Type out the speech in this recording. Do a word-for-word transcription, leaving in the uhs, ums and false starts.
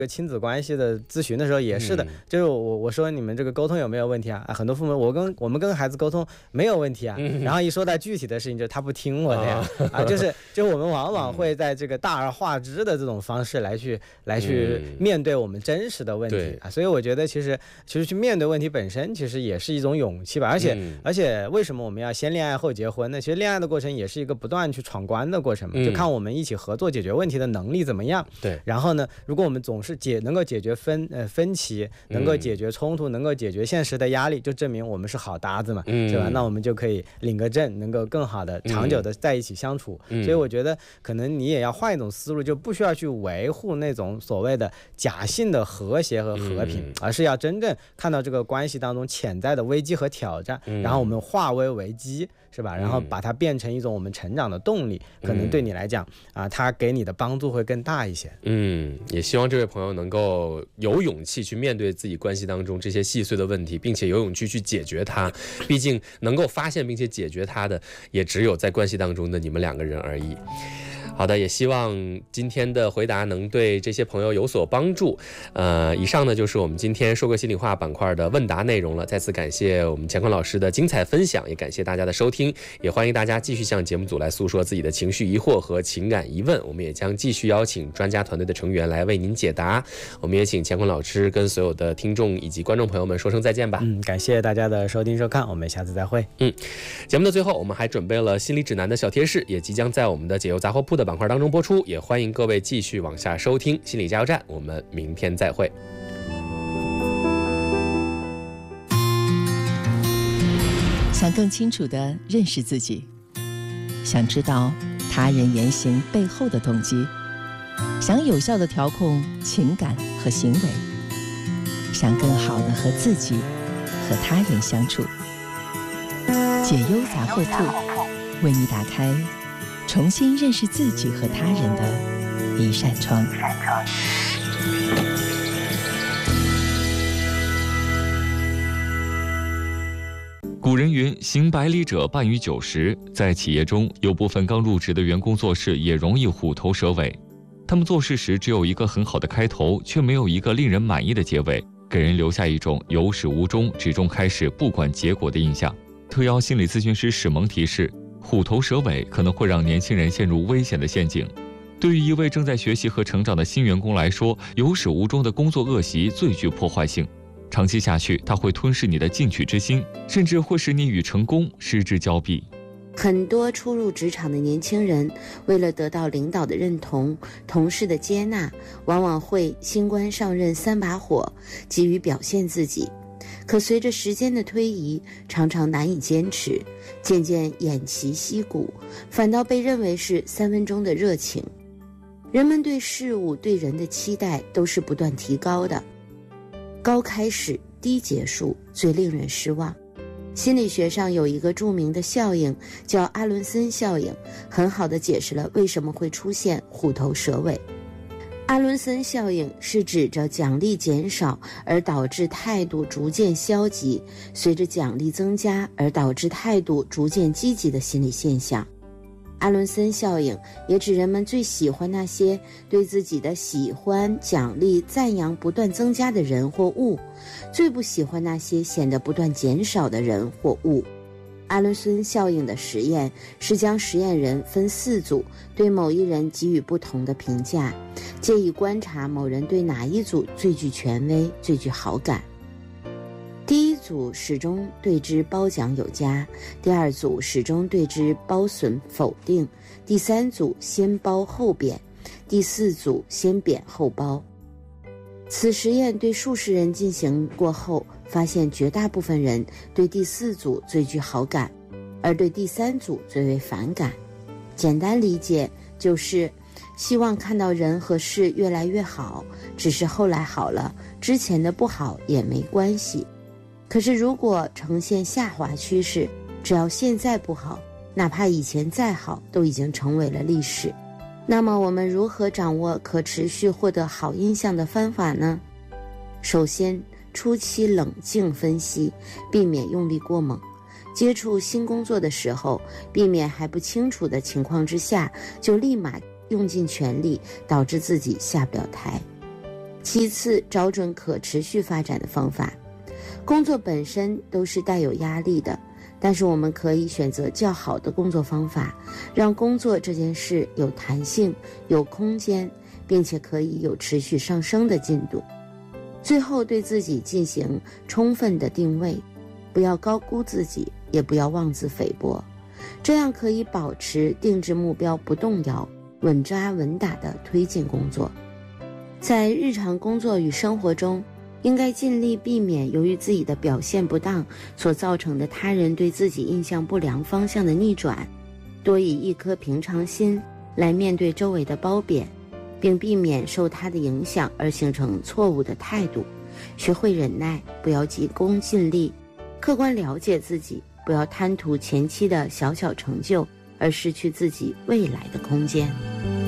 亲子关系的咨询的时候也是的， 嗯、 就是我我说你们这个沟通有没有问题啊？啊很多父母我跟我们跟孩子沟通没有问题啊，嗯、然后一说到具体的事情，就他不听我的呀，啊，啊就是就是我们往往会在这个大而化之的这种方式来去、嗯、来去面对我们真实的问题啊，所以我觉得其实其实去面对问题本身其实也是一种勇气吧，而且、嗯、而且为什么我们要先恋爱后结婚呢？其实恋爱的过程也是一个不断去闯关的过程嘛，嗯、就看我们一起合作解决问题的能力怎么样。 对， 然后呢，如果我们总是解能够解决分呃分歧，能够解决冲突，能够解决现实的压力，就证明我们是好搭子嘛，嗯、是吧？那我们就可以领个证，能够更好的长久的在一起相处。嗯、所以我觉得可能你也要换一种思路，就不需要去维护那种所谓的假性的和谐和和平，嗯、而是要真正看到这个关系当中潜在的危机和挑战，嗯、然后我们化危为机。是吧？然后把它变成一种我们成长的动力，嗯、可能对你来讲啊，它给你的帮助会更大一些。 嗯，也希望这位朋友能够有勇气去面对自己关系当中这些细碎的问题，并且有勇气去解决它。毕竟能够发现并且解决它的，也只有在关系当中的你们两个人而已。好的，也希望今天的回答能对这些朋友有所帮助。呃，以上呢就是我们今天说个心里话板块的问答内容了。再次感谢我们乾坤老师的精彩分享，也感谢大家的收听，也欢迎大家继续向节目组来诉说自己的情绪疑惑和情感疑问，我们也将继续邀请专家团队的成员来为您解答。我们也请乾坤老师跟所有的听众以及观众朋友们说声再见吧。 嗯，感谢大家的收听收看，我们下次再会。 嗯，节目的最后我们还准备了心理指南的小贴士，也即将在我们的解忧杂货铺的板块当中播出，也欢迎各位继续往下收听心理加油站，我们明天再会。 想更清楚地认识自己，想知道他人言行背后的动机，想有效地调控情感和行为，想更好地和自己和他人相处。解忧杂货铺为你打开重新认识自己和他人的一扇窗。 古人云，行百里者半于九十。在企业中，有部分刚入职的员工做事也容易虎头蛇尾，他们做事时只有一个很好的开头，却没有一个令人满意的结尾，给人留下一种有始无终，只终开始不管结果的印象。特邀心理咨询师史萌提示，虎头蛇尾可能会让年轻人陷入危险的陷阱。对于一位正在学习和成长的新员工来说，有始无终的工作恶习最具破坏性。长期下去，它会吞噬你的进取之心，甚至会使你与成功失之交臂。 很多初入职场的年轻人，为了得到领导的认同、同事的接纳，往往会新官上任三把火，急于表现自己。可随着时间的推移，常常难以坚持，渐渐偃旗息鼓，反倒被认为是三分钟的热情。人们对事物、对人的期待都是不断提高的，高开始低结束最令人失望。心理学上有一个著名的效应叫阿伦森效应，很好地解释了为什么会出现虎头蛇尾。阿伦森效应是指着奖励减少而导致态度逐渐消极，随着奖励增加而导致态度逐渐积极的心理现象。阿伦森效应也指人们最喜欢那些对自己的喜欢、奖励、赞扬不断增加的人或物，最不喜欢那些显得不断减少的人或物。阿伦森效应的实验是将实验人分四组，对某一人给予不同的评价，借以观察某人对哪一组最具权威、最具好感。第一组始终对之褒奖有加，第二组始终对之褒损否定，第三组先褒后贬，第四组先贬后褒。此实验对数十人进行过后，发现绝大部分人对第四组最具好感，而对第三组最为反感。简单理解就是希望看到人和事越来越好，只是后来好了，之前的不好也没关系。可是如果呈现下滑趋势，只要现在不好，哪怕以前再好，都已经成为了历史。那么我们如何掌握可持续获得好印象的方法呢？首先，初期冷静分析，避免用力过猛。接触新工作的时候，避免还不清楚的情况之下就立马用尽全力，导致自己下不了台。 其次，找准可持续发展的方法。工作本身都是带有压力的，但是我们可以选择较好的工作方法，让工作这件事有弹性、有空间，并且可以有持续上升的进度。最后，对自己进行充分的定位，不要高估自己，也不要妄自菲薄，这样可以保持定制目标不动摇，稳扎稳打地推进工作。在日常工作与生活中，应该尽力避免由于自己的表现不当所造成的他人对自己印象不良方向的逆转，多以一颗平常心来面对周围的褒贬，并避免受他的影响而形成错误的态度。学会忍耐，不要急功近利，客观了解自己，不要贪图前期的小小成就而失去自己未来的空间。